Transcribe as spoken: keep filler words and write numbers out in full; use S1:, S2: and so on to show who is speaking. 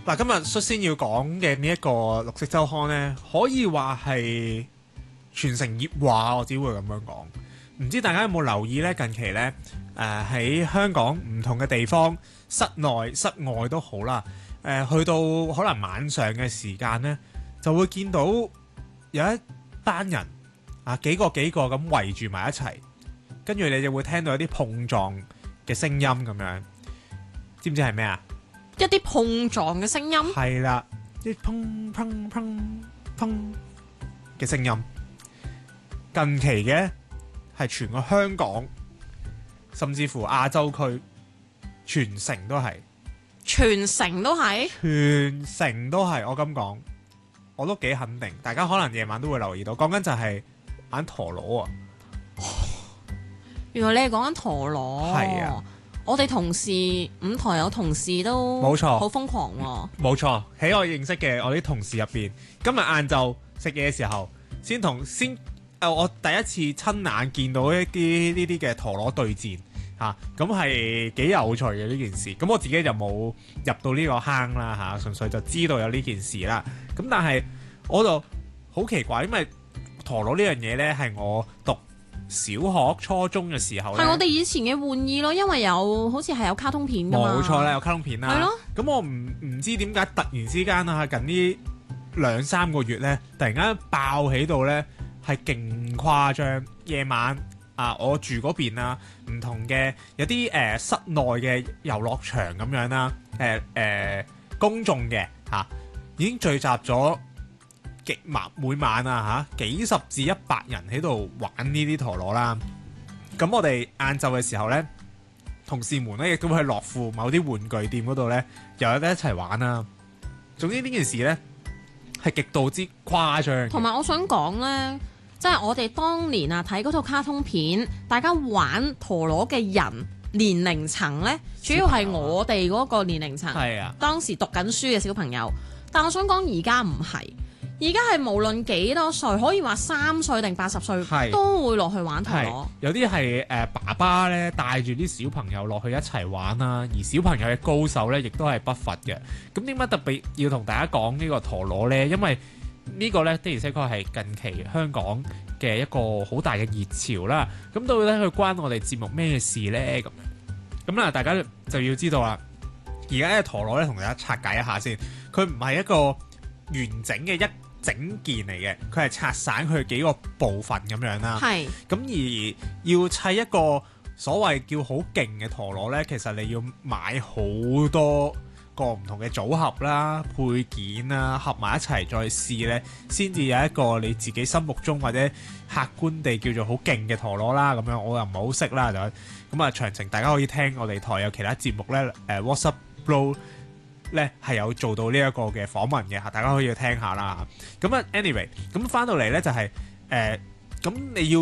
S1: 嗱，今日率先要講嘅呢一個綠色週刊呢，可以話係全城熱話，我只會咁樣講。唔知大家有冇留意呢？近期呢，誒、呃、喺香港唔同嘅地方，室內室外都好啦。誒、呃、去到可能晚上嘅時間呢，就會見到有一班人啊，幾個幾個咁圍住埋一齊，跟住你就會聽到一啲碰撞嘅聲音咁樣。知唔知係咩啊？
S2: 一啲碰撞嘅聲音，
S1: 係啦，啲砰砰砰砰嘅聲音。近期嘅係全個香港，甚至乎亞洲區，全城都係，
S2: 全城都係，
S1: 全城都係。我咁講，我都幾肯定。大家可能夜晚都會留意到，講緊就係玩陀螺啊！
S2: 原來你係講緊陀螺，
S1: 係啊！
S2: 我哋同事五台有同事都
S1: 冇錯，
S2: 好瘋狂喎。
S1: 冇錯，喺我認識嘅我啲同事入邊，今日晏晝食嘢嘅時候，先同先誒、呃，我第一次親眼見到一啲呢啲嘅陀螺對戰嚇，咁係幾有趣嘅呢件事。咁我自己就冇入到呢個坑啦嚇、啊，純粹就知道有呢件事啦。咁但係我就好奇怪，因為陀螺呢樣嘢呢係我讀小學、初中嘅時候咧，
S2: 係我哋以前嘅玩意咯，因為有好似係有卡通片㗎嘛。
S1: 冇錯啦，有卡通片啦。
S2: 係咯。
S1: 咁我唔唔知點解突然之間啊，近呢兩三個月咧，突然間爆起到咧係勁誇張。夜晚啊，我住嗰邊啊，唔同嘅有啲誒、呃、室內嘅遊樂場咁樣啦，誒、呃、誒、呃、公眾嘅嚇、啊，已經聚集咗。極晚每晚啊嚇，幾十至一百人喺度玩呢啲陀螺啦。咁我哋晏晝嘅時候呢，同事們咧亦都會去樂富某啲玩具店嗰度呢，又有得一齊玩啦。總之呢件事呢，係極度之誇張。
S2: 同埋我想講呢，即係我哋當年啊睇嗰套卡通片，大家玩陀螺嘅人年齡層呢，主要係我哋嗰個年齡層。
S1: 係啊，
S2: 當時讀緊書嘅小朋友。但我想講而家唔係。而家係無論幾多歲，可以話三歲定八十歲都會落去玩陀螺。
S1: 有啲係誒爸爸咧帶住啲小朋友落去一齊玩啦，而小朋友嘅高手咧亦都係不乏嘅。咁點解特別要同大家講呢個陀螺呢？因為呢個呢，的而且確係近期香港嘅一個好大嘅熱潮啦。咁到底佢關我哋節目咩事呢？咁樣咁啦，大家就要知道啦。而家嘅陀螺咧，同大家拆解一下先。佢唔係一個完整嘅一整件嚟嘅，佢係拆散佢幾個部分咁樣啦。
S2: 係。咁
S1: 而要砌一個所謂叫好勁嘅陀螺呢，其實你要買好多個唔同嘅組合啦、配件啦，合埋一齊再試呢，先至有一個你自己心目中或者客觀地叫做好勁嘅陀螺啦。咁樣我又唔係好識啦，就咁啊。詳情大家可以聽我哋台有其他節目呢，誒、呃、WhatsApp Blow咧係有做到呢一個嘅訪問嘅嚇，大家可以去聽下啦。咁啊，anyway，咁翻到嚟咧就係誒咁你要。